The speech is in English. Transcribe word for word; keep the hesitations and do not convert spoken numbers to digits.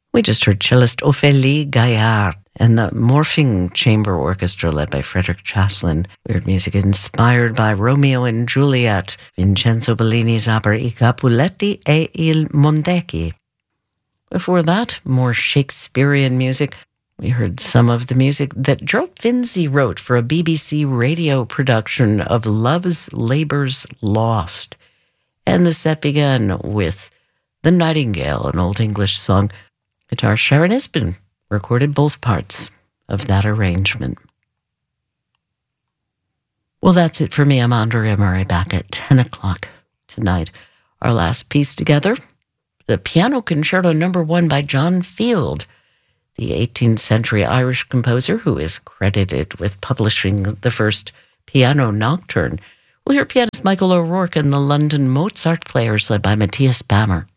We just heard cellist Ophélie Gaillard and the Morphing Chamber Orchestra led by Frederick Chaslin. We heard music inspired by Romeo and Juliet, Vincenzo Bellini's opera I Capuletti e il Mondecchi. Before that, more Shakespearean music. We heard some of the music that Gerald Finzi wrote for a B B C radio production of Love's Labour's Lost. And the set began with The Nightingale, an Old English song. Guitar Sharon Isbin recorded both parts of that arrangement. Well, that's it for me. I'm Andrea Murray, back at ten o'clock tonight. Our last piece together, the Piano Concerto Number One by John Field, the eighteenth century Irish composer who is credited with publishing the first piano nocturne. We'll hear pianist Michael O'Rourke and the London Mozart Players led by Matthias Bammer.